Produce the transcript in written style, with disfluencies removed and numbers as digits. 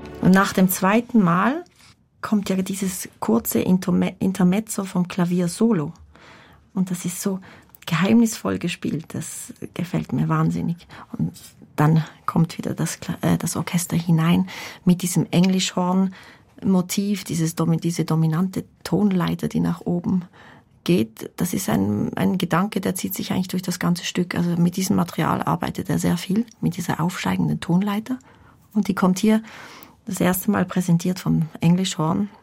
Und nach dem zweiten Mal kommt ja dieses kurze Intermezzo vom Klavier-Solo. Und das ist so geheimnisvoll gespielt, das gefällt mir wahnsinnig. Und dann kommt wieder das Orchester hinein mit diesem Englischhorn-Motiv, diese dominante Tonleiter, die nach oben geht. Das ist ein Gedanke, der zieht sich eigentlich durch das ganze Stück. Also mit diesem Material arbeitet er sehr viel, mit dieser aufsteigenden Tonleiter. Und die kommt hier das erste Mal präsentiert vom Englischhorn.